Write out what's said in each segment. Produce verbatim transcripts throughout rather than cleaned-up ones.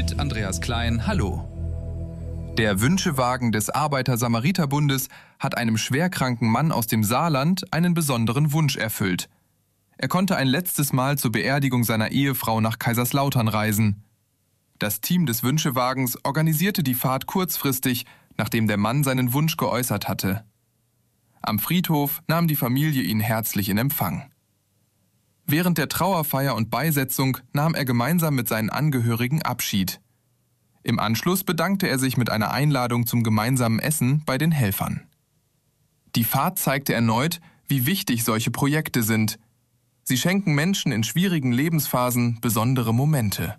mit Andreas Klein. Hallo. Der Wünschewagen des Arbeiter-Samariter-Bundes hat einem schwerkranken Mann aus dem Saarland einen besonderen Wunsch erfüllt. Er konnte ein letztes Mal zur Beerdigung seiner Ehefrau nach Kaiserslautern reisen. Das Team des Wünschewagens organisierte die Fahrt kurzfristig, nachdem der Mann seinen Wunsch geäußert hatte. Am Friedhof nahm die Familie ihn herzlich in Empfang. Während der Trauerfeier und Beisetzung nahm er gemeinsam mit seinen Angehörigen Abschied. Im Anschluss bedankte er sich mit einer Einladung zum gemeinsamen Essen bei den Helfern. Die Fahrt zeigte erneut, wie wichtig solche Projekte sind. Sie schenken Menschen in schwierigen Lebensphasen besondere Momente.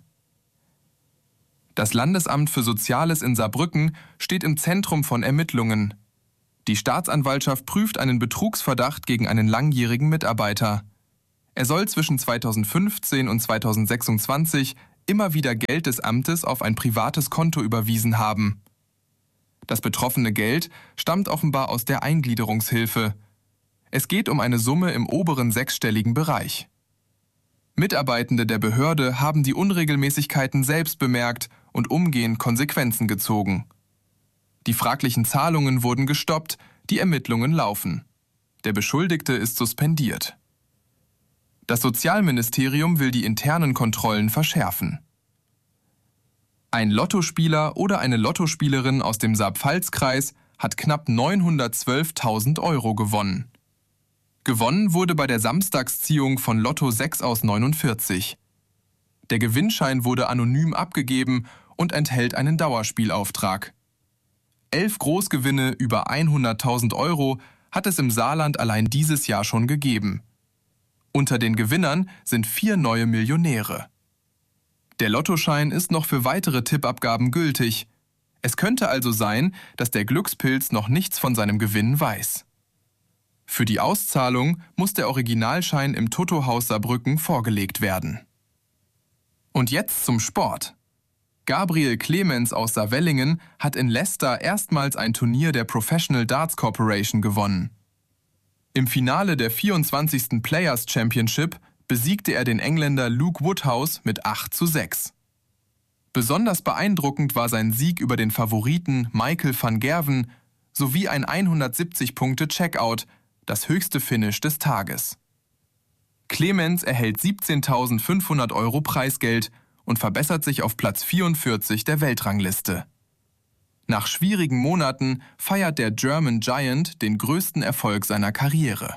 Das Landesamt für Soziales in Saarbrücken steht im Zentrum von Ermittlungen. Die Staatsanwaltschaft prüft einen Betrugsverdacht gegen einen langjährigen Mitarbeiter. Er soll zwischen zweitausendfünfzehn und zweitausendsechsundzwanzig immer wieder Geld des Amtes auf ein privates Konto überwiesen haben. Das betroffene Geld stammt offenbar aus der Eingliederungshilfe. Es geht um eine Summe im oberen sechsstelligen Bereich. Mitarbeitende der Behörde haben die Unregelmäßigkeiten selbst bemerkt und umgehend Konsequenzen gezogen. Die fraglichen Zahlungen wurden gestoppt, die Ermittlungen laufen. Der Beschuldigte ist suspendiert. Das Sozialministerium will die internen Kontrollen verschärfen. Ein Lottospieler oder eine Lottospielerin aus dem Saar-Pfalz-Kreis hat knapp neunhundertzwölftausend Euro gewonnen. Gewonnen wurde bei der Samstagsziehung von Lotto sechs aus neunundvierzig. Der Gewinnschein wurde anonym abgegeben und enthält einen Dauerspielauftrag. Elf Großgewinne über hunderttausend Euro hat es im Saarland allein dieses Jahr schon gegeben. Unter den Gewinnern sind vier neue Millionäre. Der Lottoschein ist noch für weitere Tippabgaben gültig. Es könnte also sein, dass der Glückspilz noch nichts von seinem Gewinn weiß. Für die Auszahlung muss der Originalschein im Toto-Haus Saarbrücken vorgelegt werden. Und jetzt zum Sport. Gabriel Clemens aus Saarwellingen hat in Leicester erstmals ein Turnier der Professional Darts Corporation gewonnen. Im Finale der vierundzwanzigsten Players Championship besiegte er den Engländer Luke Woodhouse mit acht zu sechs. Besonders beeindruckend war sein Sieg über den Favoriten Michael van Gerwen sowie ein hundertsiebzig Punkte Checkout, das höchste Finish des Tages. Clemens erhält siebzehntausendfünfhundert Euro Preisgeld und verbessert sich auf Platz vierundvierzig der Weltrangliste. Nach schwierigen Monaten feiert der German Giant den größten Erfolg seiner Karriere.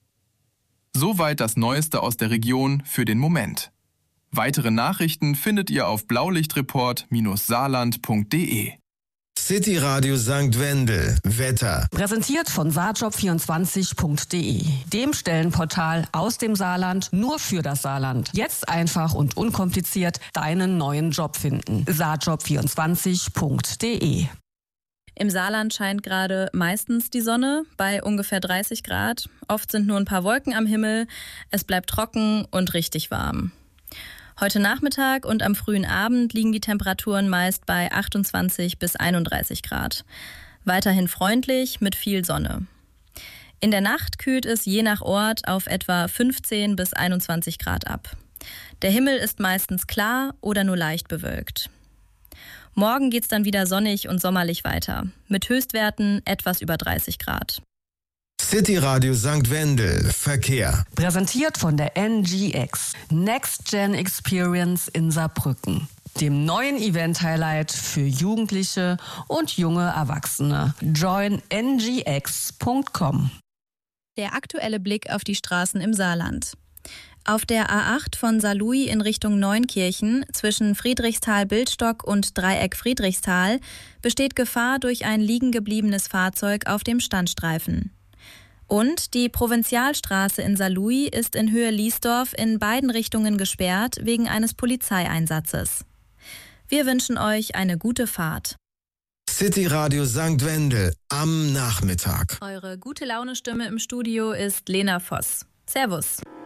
Soweit das Neueste aus der Region für den Moment. Weitere Nachrichten findet ihr auf blaulichtreport Bindestrich saarland Punkt de. City Radio Sankt Wendel. Wetter. Präsentiert von saarjob vierundzwanzig Punkt de, dem Stellenportal aus dem Saarland nur für das Saarland. Jetzt einfach und unkompliziert deinen neuen Job finden. saarjob vierundzwanzig Punkt de. Im Saarland scheint gerade meistens die Sonne bei ungefähr dreißig Grad. Oft sind nur ein paar Wolken am Himmel. Es bleibt trocken und richtig warm. Heute Nachmittag und am frühen Abend liegen die Temperaturen meist bei achtundzwanzig bis einunddreißig Grad. Weiterhin freundlich mit viel Sonne. In der Nacht kühlt es je nach Ort auf etwa fünfzehn bis einundzwanzig Grad ab. Der Himmel ist meistens klar oder nur leicht bewölkt. Morgen geht's dann wieder sonnig und sommerlich weiter, mit Höchstwerten etwas über dreißig Grad. City Radio Sankt Wendel. Verkehr. Präsentiert von der N G X, Next Gen Experience in Saarbrücken, dem neuen Event-Highlight für Jugendliche und junge Erwachsene. join n g x punkt com. Der aktuelle Blick auf die Straßen im Saarland. Auf der A acht von Saarlouis in Richtung Neunkirchen zwischen Friedrichsthal-Bildstock und Dreieck Friedrichsthal besteht Gefahr durch ein liegen gebliebenes Fahrzeug auf dem Standstreifen. Und die Provinzialstraße in Saarlouis ist in Höhe Liesdorf in beiden Richtungen gesperrt wegen eines Polizeieinsatzes. Wir wünschen euch eine gute Fahrt. City Radio Sankt Wendel am Nachmittag. Eure gute Laune-Stimme im Studio ist Lena Voss. Servus.